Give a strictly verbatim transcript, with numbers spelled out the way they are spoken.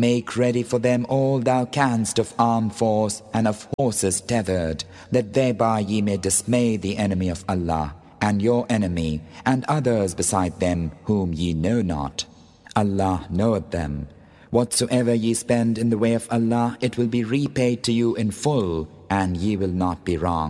Make ready for them all thou canst of armed force and of horses tethered, that thereby ye may dismay the enemy of Allah, and your enemy, and others beside them whom ye know not. Allah knoweth them. Whatsoever ye spend in the way of Allah, it will be repaid to you in full, and ye will not be wrong.